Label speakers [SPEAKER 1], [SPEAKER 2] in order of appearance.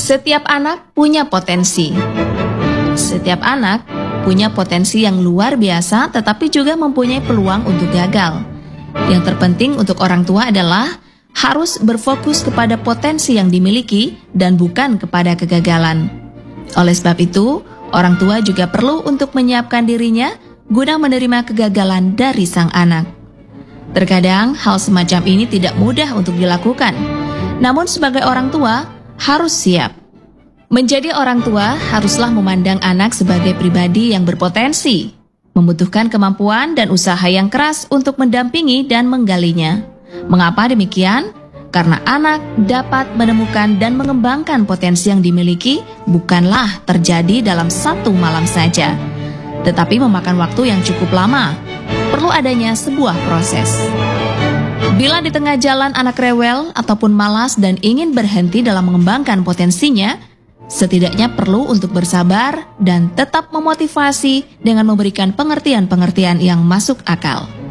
[SPEAKER 1] Setiap anak punya potensi. Setiap anak punya potensi yang luar biasa, tetapi juga mempunyai peluang untuk gagal. Yang terpenting untuk orang tua adalah harus berfokus kepada potensi yang dimiliki dan bukan kepada kegagalan. Oleh sebab itu, orang tua juga perlu untuk menyiapkan dirinya guna menerima kegagalan dari sang anak. Terkadang hal semacam ini tidak mudah untuk dilakukan, namun sebagai orang tua harus siap. Menjadi orang tua haruslah memandang anak sebagai pribadi yang berpotensi, membutuhkan kemampuan dan usaha yang keras untuk mendampingi dan menggalinya. Mengapa demikian? Karena anak dapat menemukan dan mengembangkan potensi yang dimiliki bukanlah terjadi dalam satu malam saja, tetapi memakan waktu yang cukup lama. Perlu adanya sebuah proses. Bila di tengah jalan anak rewel ataupun malas dan ingin berhenti dalam mengembangkan potensinya, setidaknya perlu untuk bersabar dan tetap memotivasi dengan memberikan pengertian-pengertian yang masuk akal.